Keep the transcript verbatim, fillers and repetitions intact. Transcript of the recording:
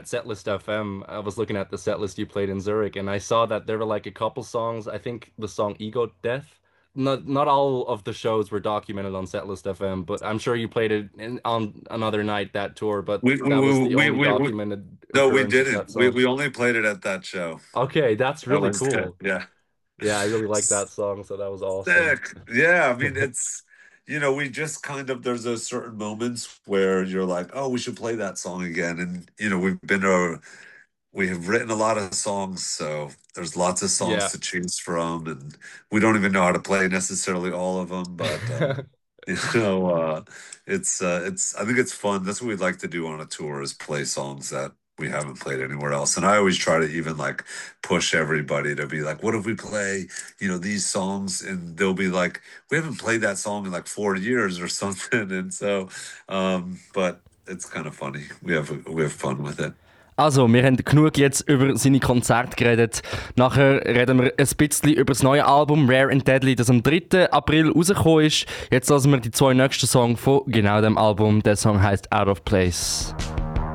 Setlist F M, I was looking at the set list you played in Zurich, and I saw that there were like a couple songs. I think the song Ego Death. Not not all of the shows were documented on Setlist F M, but I'm sure you played it in, on another night that tour. But We that was we the we only we, we documented no, we occurrence of that didn't. We song. we only played it at that show. Okay, that's That really was good. cool. Yeah. Yeah, I really like that song, so that was awesome. Sick. Yeah, I mean it's you know, we just kind of there's a certain moments where you're like, oh, we should play that song again. And you know, we've been to we have written a lot of songs, so there's lots of songs Yeah. to choose from, and we don't even know how to play necessarily all of them, but uh, you know, uh, it's uh, it's I think it's fun. That's what we'd like to do on a tour is play songs that we haven't played anywhere else. And I always try to even like push everybody to be like, what if we play, you know, these songs? And they'll be like, we haven't played that song in like four years or something. And so, um, but it's kind of funny. We have we have fun with it. Also, wir haben genug jetzt über seine Konzerte geredet. Nachher reden wir ein bisschen über das neue Album Rare and Deadly, das am dritten April rausgekommen ist. Jetzt lassen wir die zwei nächsten Songs von genau dem Album. Der Song heißt Out of Place.